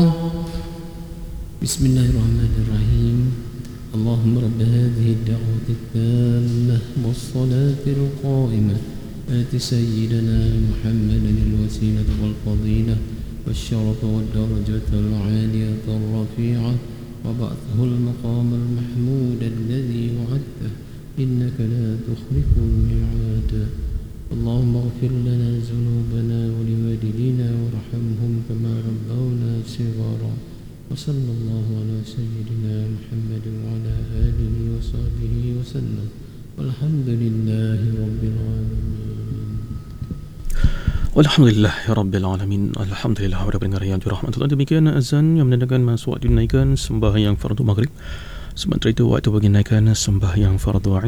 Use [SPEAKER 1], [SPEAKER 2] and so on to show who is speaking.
[SPEAKER 1] بسم الله الرحمن الرحيم اللهم رب هذه الدعوة التامة والصلاة القائمة آت سيدنا محمدا الوسيلة والفضيلة والشرف والدرجة العالية الرفيعة وبعثه المقام المحمود الذي وعدته إنك لا تخلف الميعاد اللهم اغفر لنا ذنوبنا ولوالدينا وارحمهم كما ربونا صغارا وصلى الله على سيدنا محمد وعلى آله وصحبه وسلم والحمد لله رب العالمين.
[SPEAKER 2] Alhamdulillah Rabbil Alamin. Alhamdulillah pada pendengar yang dirahmati Allah. Demikian azan yang menandakan masa waktu dinaikkan sembahyang fardu maghrib. Sementara itu waktu bagi naikkan sembahyang fardu